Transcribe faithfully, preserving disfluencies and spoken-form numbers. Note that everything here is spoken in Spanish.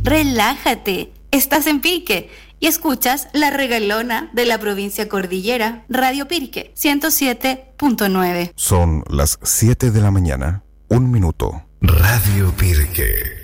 relájate. Estás en Pirque y escuchas La Regalona de la provincia Cordillera, Radio Pirque, ciento siete punto nueve. Son las siete de la mañana, un minuto. Radio Pirque.